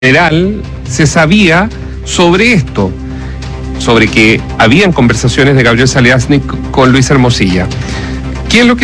general se sabía sobre esto, sobre que habían conversaciones de Gabriel Saliasnik con Luis Hermosilla. ¿Qué es lo que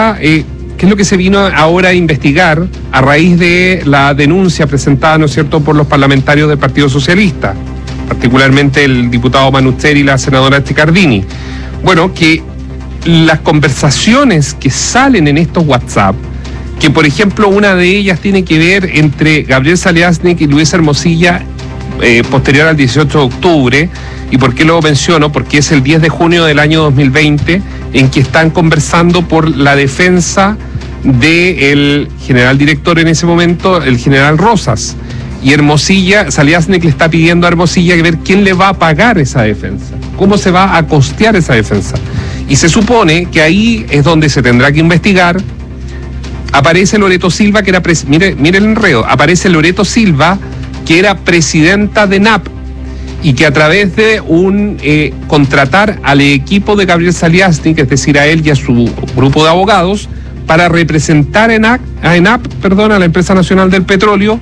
se vino ahora a investigar a raíz de la denuncia presentada, ¿no es cierto?, por los parlamentarios del Partido Socialista, particularmente el diputado Manusteri y la senadora Esticardini? Bueno, que las conversaciones que salen en estos WhatsApp, que por ejemplo una de ellas tiene que ver entre Gabriel Saliasnik y Luis Hermosilla posterior al 18 de octubre, ¿y por qué lo menciono? Porque es el 10 de junio del año 2020 en que están conversando por la defensa del general director en ese momento, el general Rosas, y Saliasnik le está pidiendo a Hermosilla ver quién le va a pagar esa defensa, cómo se va a costear esa defensa, y se supone que ahí es donde se tendrá que investigar. Aparece Loreto Silva, que era mire el enredo, aparece Loreto Silva, que era presidenta de NAP, y que a través de contratar al equipo de Gabriel Saliasnik, es decir, a él y a su grupo de abogados, para representar a la Empresa Nacional del Petróleo,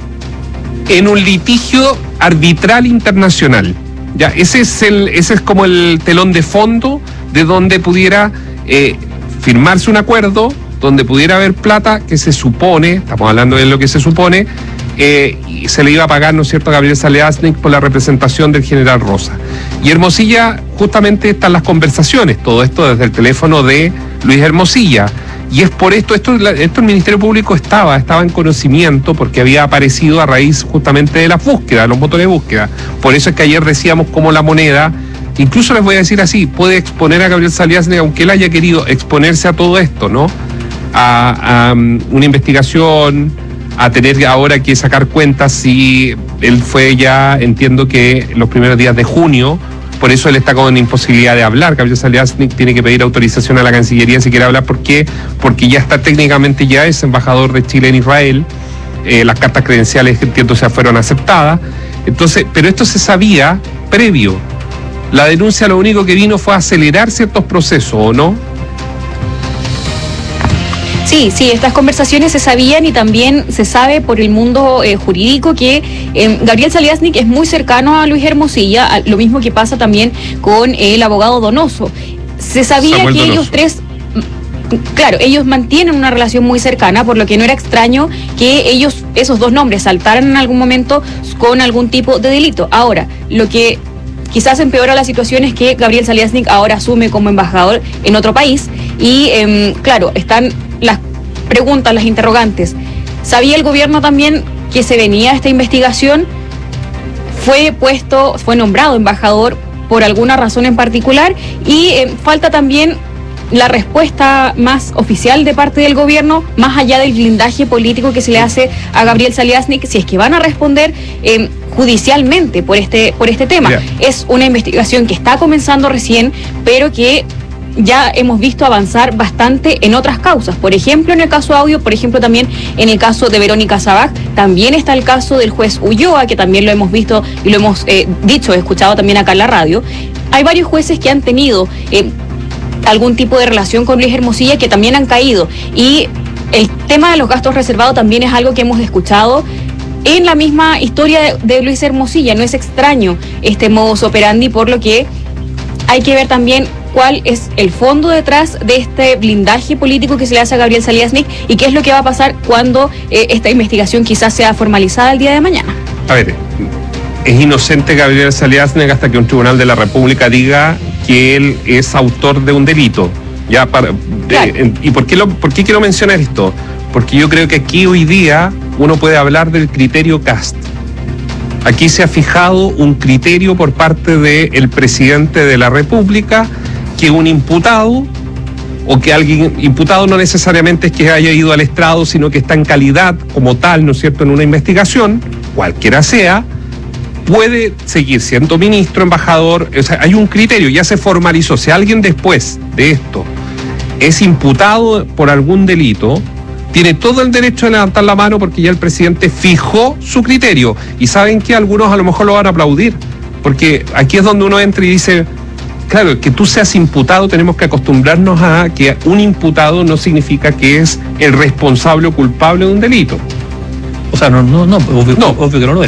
en un litigio arbitral internacional. Ya, ese es como el telón de fondo de donde pudiera firmarse un acuerdo, donde pudiera haber plata que se supone, estamos hablando de lo que se supone, y se le iba a pagar, ¿no es cierto?, a Gabriel Saliasnik por la representación del general Rosa. Y Hermosilla, justamente están las conversaciones, todo esto desde el teléfono de Luis Hermosilla. Y es por esto el Ministerio Público estaba en conocimiento, porque había aparecido a raíz justamente de las búsquedas, de los motores de búsqueda. Por eso es que ayer decíamos cómo la moneda, incluso les voy a decir así, puede exponer a Gabriel Saliasnik, aunque él haya querido exponerse a todo esto, ¿no?, a una investigación, a tener ahora que sacar cuentas si él fue ya, entiendo que los primeros días de junio, por eso él está con imposibilidad de hablar. Gabriel Saliasnik tiene que pedir autorización a la Cancillería si quiere hablar. ¿Por qué? Porque ya está técnicamente, ya es embajador de Chile en Israel. Las cartas credenciales, entiendo, ya fueron aceptadas. Entonces, pero esto se sabía previo. La denuncia lo único que vino fue a acelerar ciertos procesos, ¿o no? Sí, estas conversaciones se sabían, y también se sabe por el mundo jurídico que Gabriel Saliasnik es muy cercano a Luis Hermosilla, lo mismo que pasa también con el abogado Donoso. Se sabía Samuel que Donoso. Ellos tres, claro, ellos mantienen una relación muy cercana, por lo que no era extraño que esos dos nombres saltaran en algún momento con algún tipo de delito. Ahora, lo que quizás empeora la situación es que Gabriel Saliasnik ahora asume como embajador en otro país y, claro, están las preguntas, las interrogantes. ¿Sabía el gobierno también que se venía esta investigación? Fue nombrado embajador por alguna razón en particular, y falta también la respuesta más oficial de parte del gobierno, más allá del blindaje político que se le hace a Gabriel Saliasnik, si es que van a responder judicialmente por este tema. Yeah. Es una investigación que está comenzando recién, pero que ya hemos visto avanzar bastante en otras causas. Por ejemplo, en el caso Audio, por ejemplo, también en el caso de Verónica Sabag, también está el caso del juez Ulloa, que también lo hemos visto y lo hemos escuchado también acá en la radio. Hay varios jueces que han tenido algún tipo de relación con Luis Hermosilla, que también han caído. Y el tema de los gastos reservados también es algo que hemos escuchado en la misma historia de Luis Hermosilla. No es extraño este modus operandi, por lo que hay que ver también cuál es el fondo detrás de este blindaje político que se le hace a Gabriel Saliasnik, y qué es lo que va a pasar cuando esta investigación quizás sea formalizada el día de mañana. A ver, es inocente Gabriel Saliasnik hasta que un tribunal de la República diga que él es autor de un delito. Claro. ¿Y por qué quiero mencionar esto? Porque yo creo que aquí hoy día uno puede hablar del criterio Kast. Aquí se ha fijado un criterio por parte del presidente de la República, que un imputado, o que alguien imputado no necesariamente es que haya ido al estrado, sino que está en calidad como tal, ¿no es cierto?, en una investigación, cualquiera sea, puede seguir siendo ministro, embajador. O sea, hay un criterio, ya se formalizó. Si alguien después de esto es imputado por algún delito, tiene todo el derecho de levantar la mano, porque ya el presidente fijó su criterio. Y saben que algunos a lo mejor lo van a aplaudir, porque aquí es donde uno entra y dice, claro, que tú seas imputado, tenemos que acostumbrarnos a que un imputado no significa que es el responsable o culpable de un delito. O sea, obvio que no lo es.